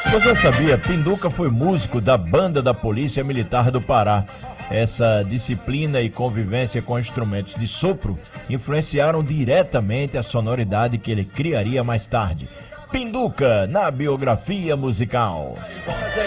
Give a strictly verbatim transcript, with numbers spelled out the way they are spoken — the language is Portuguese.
Você sabia? Pinduca foi músico da banda da Polícia Militar do Pará. Essa disciplina e convivência com instrumentos de sopro influenciaram diretamente a sonoridade que ele criaria mais tarde. Pinduca na biografia musical.